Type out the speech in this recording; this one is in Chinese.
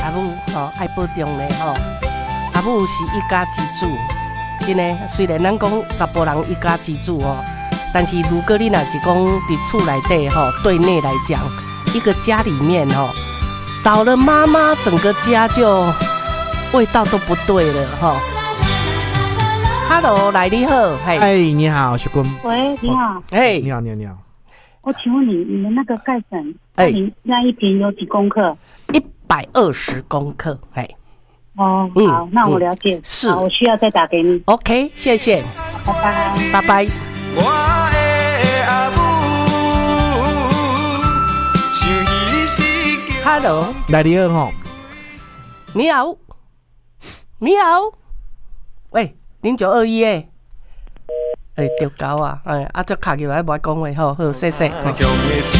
阿母爱保重咧阿母是一家之主，真的。虽然咱讲查甫人一家之主但是如果你若是讲伫厝内底对内来讲，一个家里面少了妈妈，整个家就味道都不对了Hello， 来你好， 你好，小坤。 喂，你好。 你好，你好。 我请问你们那个盖粉，那一瓶有几公克 ？120公克， 好，那我了解。 是， 我需要再打给你。 OK， 谢谢， 拜拜， 拜拜。Hello， 来你好， 你好，你好，喂，0921丢高啊，这卡起来无讲话，好，谢谢。